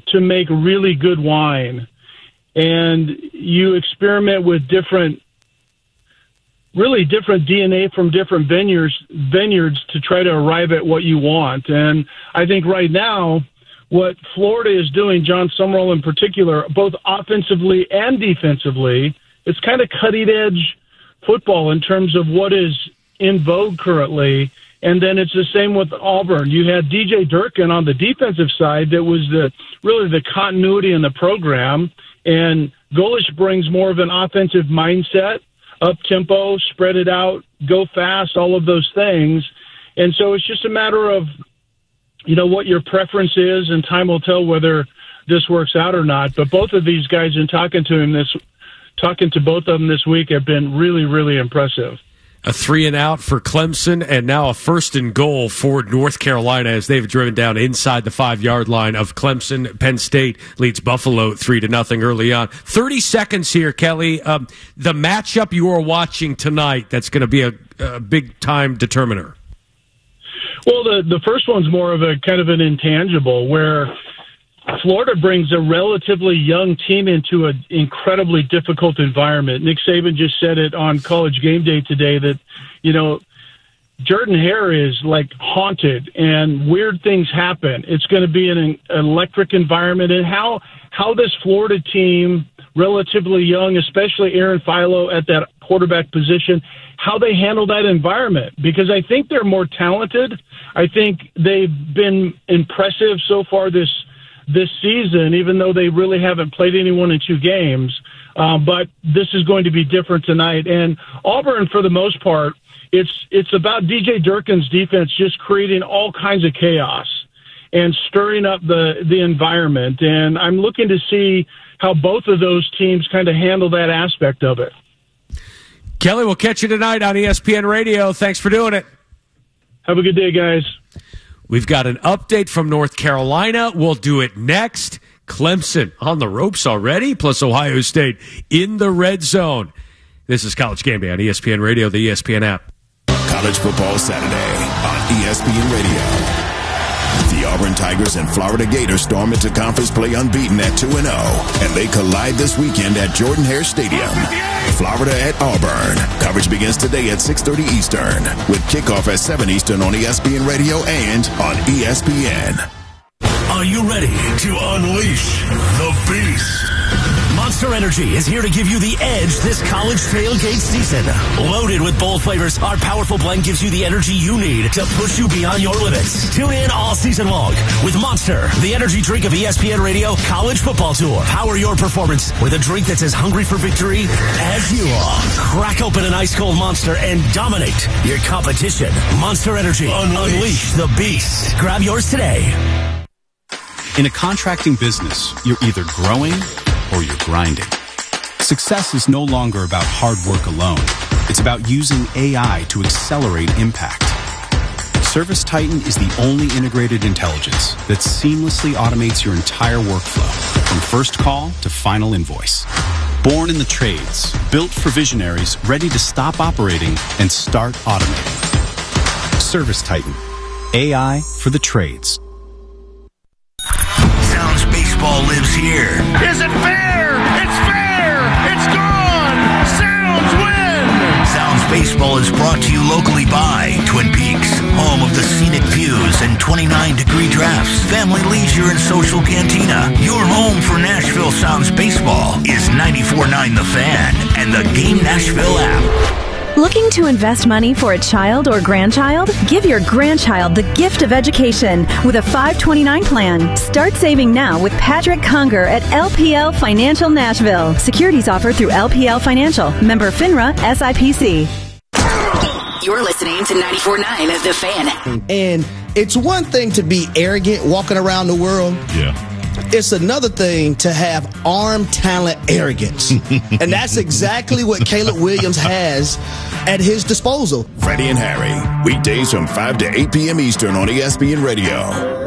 to make really good wine, and you experiment with different DNA from different vineyards to try to arrive at what you want. And I think right now, what Florida is doing, John Summerall in particular, both offensively and defensively, it's kind of cutting-edge football in terms of what is in vogue currently. And then it's the same with Auburn. You had DJ Durkin on the defensive side that was really the continuity in the program. And Golesh brings more of an offensive mindset, up-tempo, spread it out, go fast, all of those things. And so it's just a matter of, what your preference is, and time will tell whether this works out or not. But both of these guys, in talking to both of them this week, have been really, really impressive. A 3-and-out for Clemson, and now a 1st and goal for North Carolina as they've driven down inside the 5-yard line of Clemson. Penn State leads Buffalo 3-0 early on. 30 seconds here, Kelly. The matchup you are watching tonight, that's going to be a big-time determiner. Well, the first one's more of a kind of an intangible, where Florida brings a relatively young team into an incredibly difficult environment. Nick Saban just said it on College Game Day today that, Jordan-Hare is like haunted and weird things happen. It's going to be an electric environment. And how this Florida team, relatively young, especially Aaron Philo at that quarterback position, how they handle that environment, because I think they're more talented. I think they've been impressive so far this season, even though they really haven't played anyone in 2 games. But this is going to be different tonight. And Auburn, for the most part, it's about DJ Durkin's defense just creating all kinds of chaos and stirring up the environment. And I'm looking to see how both of those teams kind of handle that aspect of it. Kelly, we'll catch you tonight on ESPN Radio. Thanks for doing it. Have a good day, guys. We've got an update from North Carolina. We'll do it next. Clemson on the ropes already, plus Ohio State in the red zone. This is College Game Day on ESPN Radio, the ESPN app. College Football Saturday on ESPN Radio. The Auburn Tigers and Florida Gators storm into conference play unbeaten at 2-0, and they collide this weekend at Jordan-Hare Stadium. Florida at Auburn. Coverage begins today at 6:30 Eastern, with kickoff at 7 Eastern on ESPN Radio and on ESPN. Are you ready to unleash the beast? Monster Energy is here to give you the edge this college tailgate season. Loaded with bold flavors, our powerful blend gives you the energy you need to push you beyond your limits. Tune in all season long with Monster, the energy drink of ESPN Radio College Football Tour. Power your performance with a drink that's as hungry for victory as you are. Crack open an ice-cold Monster and dominate your competition. Monster Energy. Unleash the beast. Grab yours today. In a contracting business, you're either growing or you're grinding. Success is no longer about hard work alone. It's about using AI to accelerate impact. ServiceTitan is the only integrated intelligence that seamlessly automates your entire workflow, from first call to final invoice. Born in the trades, built for visionaries ready to stop operating and start automating. ServiceTitan. AI for the trades. Sounds Baseball lives here. Is it fair? It's fair! It's gone! Sounds win! Sounds Baseball is brought to you locally by Twin Peaks, home of the scenic views and 29-degree drafts, family leisure and social cantina. Your home for Nashville Sounds Baseball is 94.9 The Fan and the Game Nashville app. Looking to invest money for a child or grandchild? Give your grandchild the gift of education with a 529 plan. Start saving now with Patrick Conger at LPL Financial Nashville. Securities offered through LPL Financial. Member FINRA SIPC. You're listening to 94.9 The Fan. And it's one thing to be arrogant walking around the world. Yeah. It's another thing to have arm talent arrogance. And that's exactly what Caleb Williams has at his disposal. Freddie and Harry, weekdays from 5 to 8 p.m. Eastern on ESPN Radio.